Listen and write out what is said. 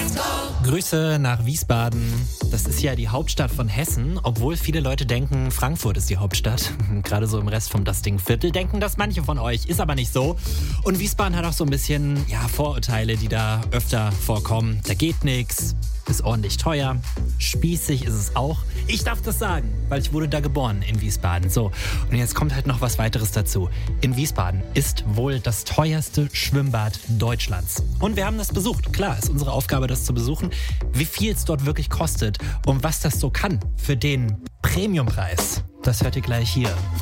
Grüße nach Wiesbaden. Das ist ja die Hauptstadt von Hessen, obwohl viele Leute denken, Frankfurt ist die Hauptstadt. Gerade so im Rest vom Dusting-Viertel denken das manche von euch, ist aber nicht so. Und Wiesbaden hat auch so ein bisschen Vorurteile, die da öfter vorkommen. Da geht nichts, ist ordentlich teuer, spießig ist es auch. Ich darf das sagen, weil ich wurde da geboren in Wiesbaden. So, und jetzt kommt halt noch was weiteres dazu. In Wiesbaden ist wohl das teuerste Schwimmbad Deutschlands. Und wir haben das besucht. Klar, ist unsere Aufgabe, das zu besuchen. Wie viel es dort wirklich kostet und was das so kann für den Premiumpreis, das hört ihr gleich hier.